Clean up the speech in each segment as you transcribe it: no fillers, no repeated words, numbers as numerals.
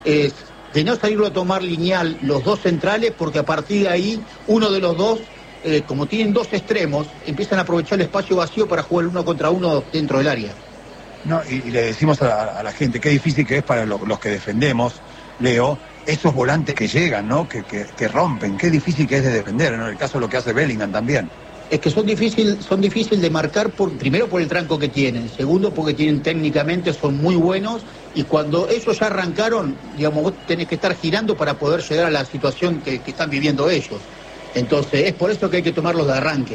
es de no salirlo a tomar lineal los dos centrales, porque a partir de ahí uno de los dos, como tienen dos extremos, empiezan a aprovechar el espacio vacío para jugar uno contra uno dentro del área. No, y le decimos a la gente qué difícil que es para los que defendemos, Leo, esos volantes que llegan, ¿no? Que rompen, qué difícil que es de defender, ¿no? En el caso de lo que hace Bellingham también. Es que son difíciles de marcar, primero por el tranco que tienen, segundo porque técnicamente son muy buenos, y cuando ellos ya arrancaron, digamos, vos tenés que estar girando para poder llegar a la situación que están viviendo ellos. Entonces, es por eso que hay que tomarlos de arranque.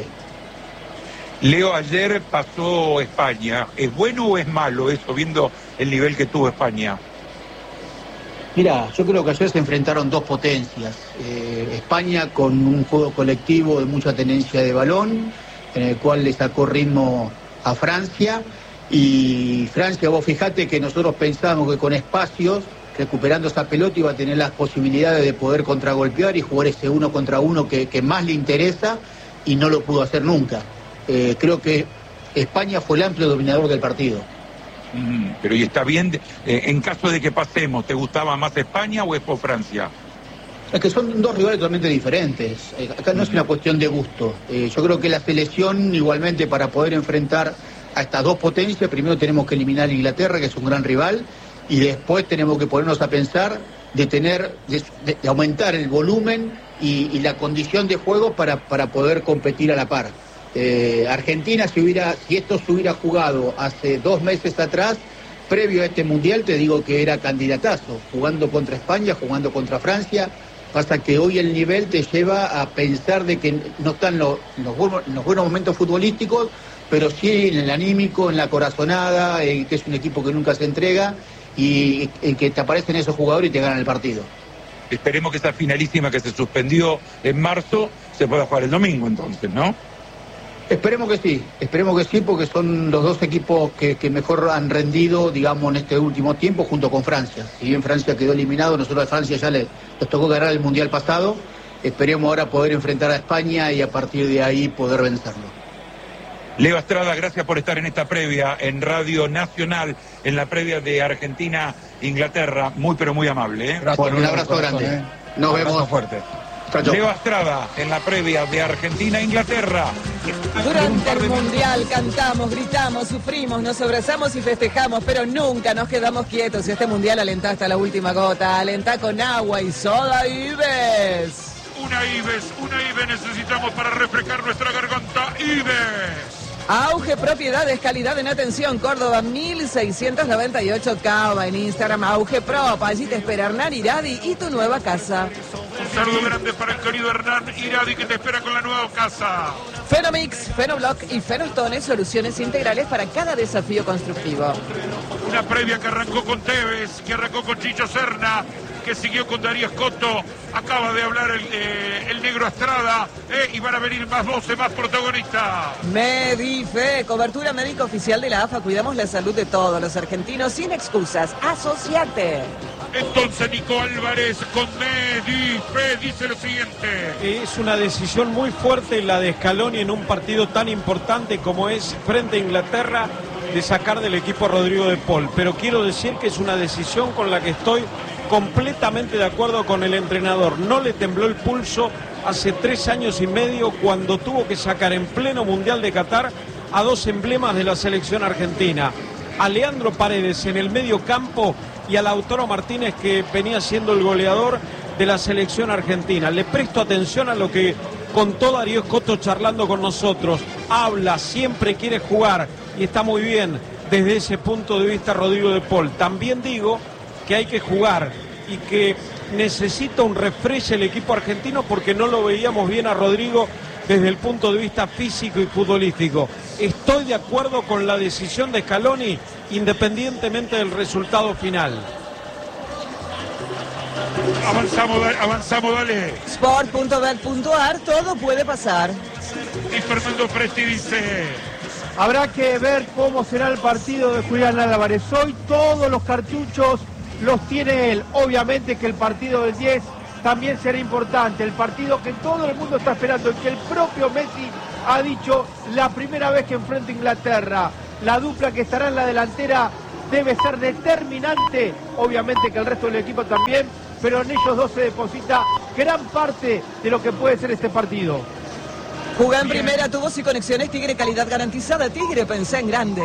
Leo, ayer pasó España. ¿Es bueno o es malo eso, viendo el nivel que tuvo España? Mira, yo creo que ayer se enfrentaron dos potencias. España con un juego colectivo de mucha tenencia de balón, en el cual le sacó ritmo a Francia. Y Francia, vos fijate que nosotros pensábamos que con espacios, recuperando esa pelota, iba a tener las posibilidades de poder contragolpear y jugar ese uno contra uno que más le interesa, y no lo pudo hacer nunca. Creo que España fue el amplio dominador del partido. Pero y está bien, en caso de que pasemos, ¿te gustaba más España o es por Francia? Es que son dos rivales totalmente diferentes. Acá no es una cuestión de gusto. Yo creo que la selección, igualmente, para poder enfrentar a estas dos potencias, primero tenemos que eliminar a Inglaterra, que es un gran rival, y después tenemos que ponernos a pensar de aumentar el volumen y la condición de juego para poder competir a la par. Argentina, si esto se hubiera jugado hace 2 meses atrás, previo a este mundial, te digo que era candidatazo, jugando contra España, jugando contra Francia. Pasa que hoy el nivel te lleva a pensar de que no están los buenos momentos futbolísticos, pero sí en el anímico, en la corazonada, que es un equipo que nunca se entrega, y en que te aparecen esos jugadores y te ganan el partido. Esperemos que esa finalísima que se suspendió en marzo se pueda jugar el domingo entonces, ¿no? Esperemos que sí, porque son los dos equipos que mejor han rendido, digamos, en este último tiempo, junto con Francia. Si bien Francia quedó eliminado, nosotros a Francia ya les tocó ganar el Mundial pasado. Esperemos ahora poder enfrentar a España y a partir de ahí poder vencerlo. Leo Astrada, gracias por estar en esta previa en Radio Nacional, en la previa de Argentina-Inglaterra. Muy, pero muy amable, ¿eh? Gracias, bueno, un abrazo grande. Nos vemos. Fuerte. Leo Astrada en la previa de Argentina-Inglaterra. Durante el Mundial cantamos, gritamos, sufrimos, nos abrazamos y festejamos, pero nunca nos quedamos quietos. Y este Mundial alentá hasta la última gota, alentá con agua y soda Ives. Una Ives necesitamos para refrescar nuestra garganta. Ives. Auge Propiedades, calidad en atención, Córdoba 1698 Cava, en Instagram Auge Prop, allí te espera Hernán Iradi y tu nueva casa. Un saludo grande para el querido Hernán Iradi que te espera con la nueva casa. Fenomix, Fenoblock y Fenostone, soluciones integrales para cada desafío constructivo. Una previa que arrancó con Tevez, que arrancó con Chicho Serna, que siguió con Darío Escoto, acaba de hablar el negro Astrada, y van a venir más voces, más protagonistas. Medife, cobertura médica oficial de la AFA, cuidamos la salud de todos los argentinos sin excusas, asociate. Entonces Nico Álvarez con Medife dice lo siguiente. Es una decisión muy fuerte la de Scaloni en un partido tan importante como es frente a Inglaterra, de sacar del equipo a Rodrigo de Paul, pero quiero decir que es una decisión con la que estoy completamente de acuerdo con el entrenador. No le tembló el pulso hace 3 años y medio cuando tuvo que sacar en pleno Mundial de Qatar a 2 emblemas de la selección argentina, a Leandro Paredes en el medio campo y a Lautaro Martínez, que venía siendo el goleador de la selección argentina. Le presto atención a lo que contó Darío Escoto charlando con nosotros. Habla, siempre quiere jugar y está muy bien desde ese punto de vista Rodrigo de Paul. También digo que hay que jugar y que necesita un refresh el equipo argentino porque no lo veíamos bien a Rodrigo desde el punto de vista físico y futbolístico. Estoy de acuerdo con la decisión de Scaloni independientemente del resultado final. Avanzamos, dale. Sport.bet.ar, todo puede pasar. Y Fernando Presti dice: habrá que ver cómo será el partido de Julián Álvarez. Hoy todos los cartuchos los tiene él. Obviamente que el partido del 10 también será importante. El partido que todo el mundo está esperando, y que el propio Messi ha dicho la primera vez que enfrenta a Inglaterra. La dupla que estará en la delantera debe ser determinante, obviamente que el resto del equipo también, pero en ellos dos se deposita gran parte de lo que puede ser este partido. Jugá en primera, tu voz y conexiones Tigre, calidad garantizada. Tigre, pensé en grande.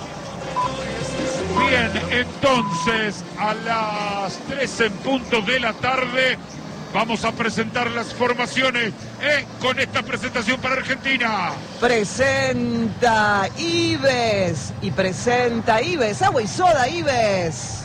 Bien, entonces a las 3 en punto de la tarde vamos a presentar las formaciones con esta presentación para Argentina. Presenta Ives y presenta Ives, agua y soda Ives.